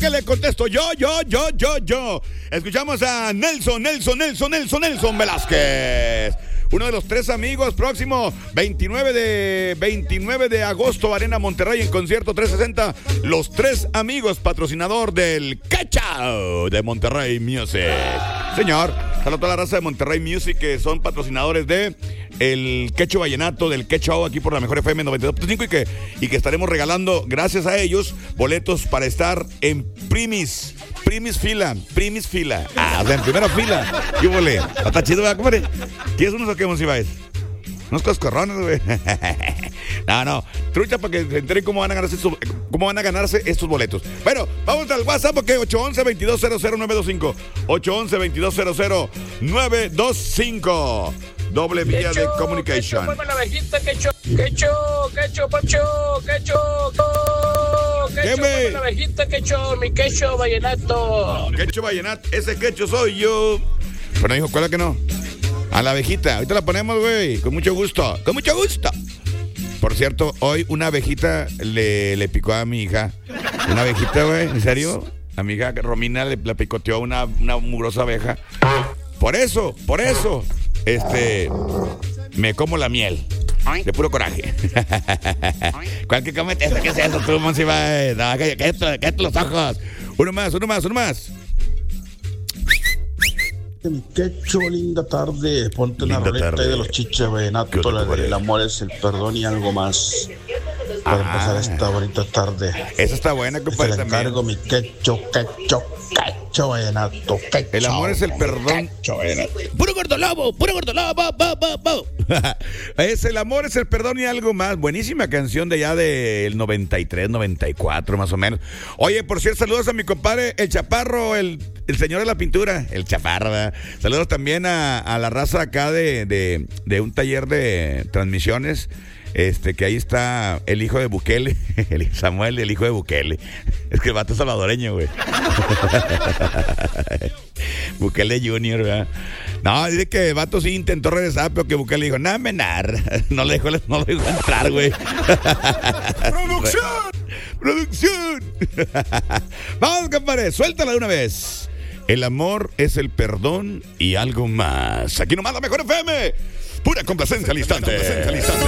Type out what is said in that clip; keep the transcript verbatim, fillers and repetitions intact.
que le contesto yo, yo, yo, yo, yo. Escuchamos a Nelson, Nelson, Nelson, Nelson, Nelson Velázquez. Uno de los tres amigos, próximo veintinueve de agosto, Arena Monterrey, en concierto trescientos sesenta. Los tres amigos, patrocinador del Quecho de Monterrey Music. Señor, saludos a toda la raza de Monterrey Music, que son patrocinadores de el Quecho Vallenato, del Quecho, aquí por la Mejor F M noventa y dos punto cinco, y que, y que estaremos regalando, gracias a ellos, boletos para estar en primis. Primis fila, primis fila. Ah, o sea, en primera fila. ¿Qué huele? Está chido, ¿verdad, compadre? ¿Quieres unos o qué, Monsiváis? Unos coscorrones, güey. No, no. Trucha para que se enteren cómo van a ganarse estos, cómo van a ganarse estos boletos. Bueno, vamos al WhatsApp, porque ocho once, veintidós cero cero nueve dos cinco. ocho once, veintidós cero cero nueve dos cinco. Doble vía de communication. Quecho, la abejita, quecho, quecho, quecho, poncho, quecho, quecho, la abejita, quecho, mi quecho vallenato. Quecho vallenato, ese quecho soy yo. Pero dijo, ¿cuál es que no? A la abejita, ahorita la ponemos, güey, con mucho gusto, con mucho gusto. Por cierto, hoy una abejita le, le picó a mi hija. Una abejita, güey, ¿en serio? A mi hija Romina le, le picoteó una, una mugrosa abeja. Por eso, por eso. Este, me como la miel. De puro coraje. ¿Cuál que comete eso? ¿Qué es eso tú, Monsiváis? No, cállate, cállate los ojos. Uno más, uno más, uno más. Mi quecho, linda tarde. Ponte una roleta ahí de los Chicha Vallenato, la del amor es el perdón y algo más. Para ah, empezar esta bonita tarde. Esa está buena, compadre. Se la encargo, mi quecho, quecho, quecho vallenato. Quecho, el amor es el perdón. Quecho vallenato. Puro gordolobo, puro gordolobo. Bo, bo, bo. Es el amor es el perdón y algo más. Buenísima canción de allá del noventa y tres, noventa y cuatro, más o menos. Oye, por cierto, saludos a mi compadre, el Chaparro, el, el señor de la pintura, el Chaparro. ¿Verdad? Saludos también a, a la raza acá de, de, de un taller de transmisiones. Este, que ahí está el hijo de Bukele, el Samuel, el hijo de Bukele. Es que el vato es salvadoreño, güey. Bukele Junior, ¿verdad? No, dice que el vato sí intentó regresar, pero que Bukele dijo, nada, menar. No le dejó, no le dejó entrar, güey. ¡Producción! ¡Producción! Vamos, compadre, suéltala de una vez. El amor es el perdón y algo más. Aquí nomás la Mejor F M. Pura complacencia al instante.